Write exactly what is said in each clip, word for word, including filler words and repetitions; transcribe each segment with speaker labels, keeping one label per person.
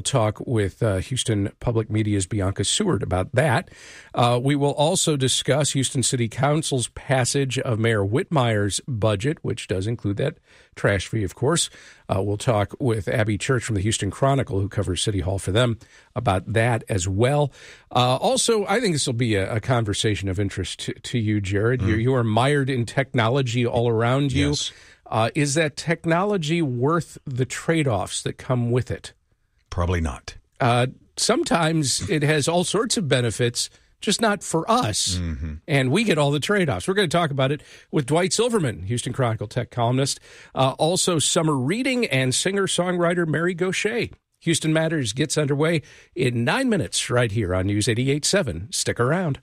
Speaker 1: talk with uh, Houston Public Media's Bianca Seward about that. Uh, we will also discuss Houston City Council's passage of Mayor Whitmire's budget, which does include that trash fee, of course. Uh, we'll talk with Abby Church from the Houston Chronicle, who covers City Hall for them, about that as well. Uh, also, I think this will be a, a conversation of interest to, to you, Jared. Mm. You, you are mired in technology all around you.
Speaker 2: Yes.
Speaker 1: Uh, is that technology worth the trade-offs that come with it?
Speaker 2: Probably not.
Speaker 1: Uh, sometimes it has all sorts of benefits, just not for us, mm-hmm. and we get all the trade-offs. We're going to talk about it with Dwight Silverman, Houston Chronicle tech columnist. Uh, also, summer reading and singer-songwriter Mary Gauthier. Houston Matters gets underway in nine minutes right here on News eighty-eight point seven. Stick around.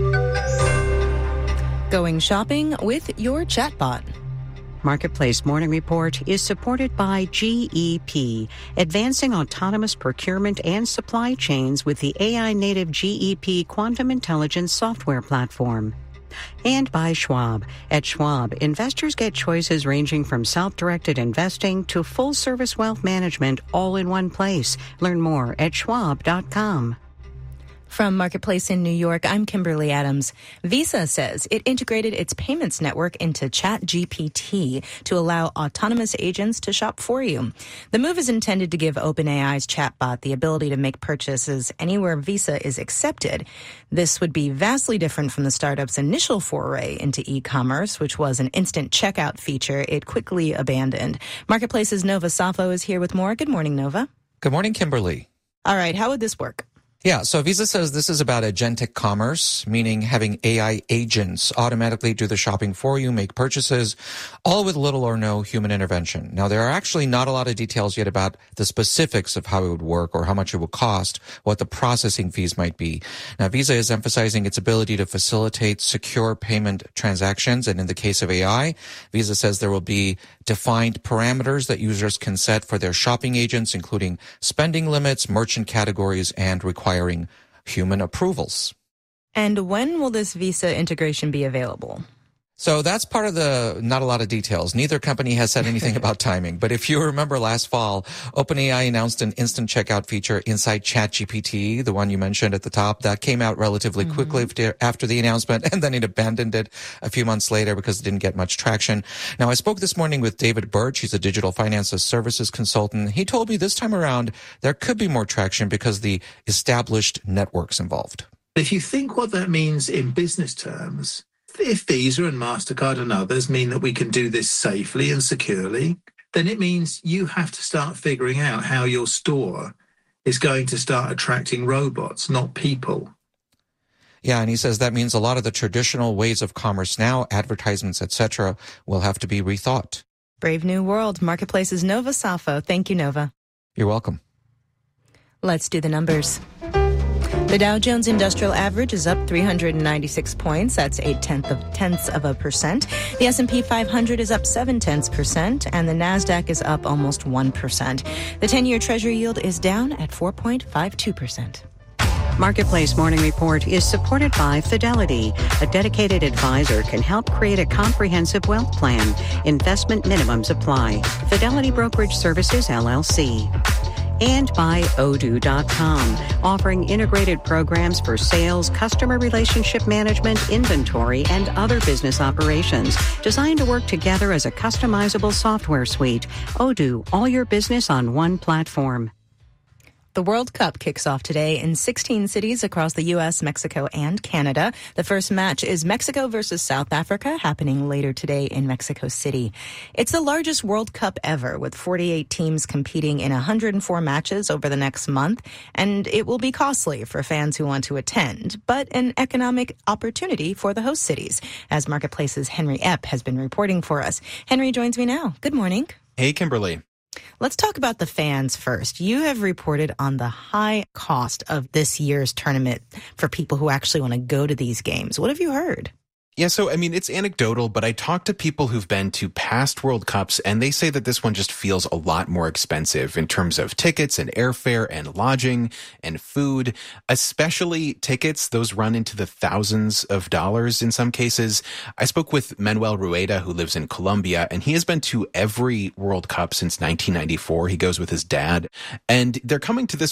Speaker 3: Going shopping with your chatbot.
Speaker 4: Marketplace Morning Report is supported by G E P, advancing autonomous procurement and supply chains with the A I-native G E P Quantum Intelligence software platform. And by Schwab. At Schwab, investors get choices ranging from self-directed investing to full-service wealth management all in one place. Learn more at schwab dot com.
Speaker 3: From Marketplace in New York, I'm Kimberly Adams. Visa says it integrated its payments network into ChatGPT to allow autonomous agents to shop for you. The move is intended to give OpenAI's chatbot the ability to make purchases anywhere Visa is accepted. This would be vastly different from the startup's initial foray into e-commerce, which was an instant checkout feature it quickly abandoned. Marketplace's Nova Safo is here with more. Good morning, Nova.
Speaker 5: Good morning, Kimberly.
Speaker 3: All right, how would this work?
Speaker 5: Yeah, so Visa says this is about agentic commerce, meaning having A I agents automatically do the shopping for you, make purchases, all with little or no human intervention. Now, there are actually not a lot of details yet about the specifics of how it would work or how much it would cost, what the processing fees might be. Now, Visa is emphasizing its ability to facilitate secure payment transactions, and in the case of A I, Visa says there will be defined parameters that users can set for their shopping agents, including spending limits, merchant categories, and requirements. Requiring human approvals.
Speaker 3: And when will this Visa integration be available?
Speaker 5: So that's part of the, not a lot of details. Neither company has said anything about timing. But if you remember last fall, OpenAI announced an instant checkout feature inside ChatGPT, the one you mentioned at the top. That came out relatively mm-hmm. quickly after the announcement, and then it abandoned it a few months later because it didn't get much traction. Now, I spoke this morning with David Birch. He's a digital finance services consultant. He told me this time around there could be more traction because the established networks involved.
Speaker 6: If you think what that means in business terms, if Visa and MasterCard and others mean that we can do this safely and securely, then it means you have to start figuring out how your store is going to start attracting robots, not people.
Speaker 5: Yeah, and he says that means a lot of the traditional ways of commerce now, advertisements, et cetera, will have to be rethought.
Speaker 3: Brave New World, Marketplace's Nova Safo. Thank you, Nova.
Speaker 5: You're welcome.
Speaker 3: Let's do the numbers. The Dow Jones Industrial Average is up three hundred ninety-six points. That's eight tenths of tenths of a percent. The S and P five hundred is up seven tenths percent, and the Nasdaq is up almost one percent. The ten-year Treasury yield is down at four point five two percent.
Speaker 4: Marketplace Morning Report is supported by Fidelity. A dedicated advisor can help create a comprehensive wealth plan. Investment minimums apply. Fidelity Brokerage Services, L L C. And by Odoo dot com, offering integrated programs for sales, customer relationship management, inventory, and other business operations, designed to work together as a customizable software suite. Odoo, all your business on one platform.
Speaker 3: The World Cup kicks off today in sixteen cities across the U S, Mexico, and Canada. The first match is Mexico versus South Africa, happening later today in Mexico City. It's the largest World Cup ever, with forty-eight teams competing in one hundred four matches over the next month, and it will be costly for fans who want to attend, but an economic opportunity for the host cities, as Marketplace's Henry Epp has been reporting for us. Henry joins me now. Good morning.
Speaker 7: Hey, Kimberly.
Speaker 3: Let's talk about the fans first. You have reported on the high cost of this year's tournament for people who actually want to go to these games. What have you heard?
Speaker 7: Yeah, so, I mean, it's anecdotal, but I talked to people who've been to past World Cups, and they say that this one just feels a lot more expensive in terms of tickets and airfare and lodging and food, especially tickets. Those run into the thousands of dollars in some cases. I spoke with Manuel Rueda, who lives in Colombia, and he has been to every World Cup since nineteen ninety-four. He goes with his dad, and they're coming to this